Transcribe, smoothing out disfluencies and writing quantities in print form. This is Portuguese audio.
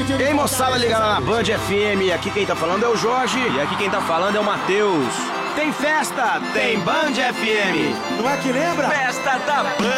Ei, moçada ligada na Band FM, aqui quem tá falando é o Jorge. E aqui quem tá falando é o Matheus. Tem festa? Tem Band FM. Não é que lembra? Festa da Band.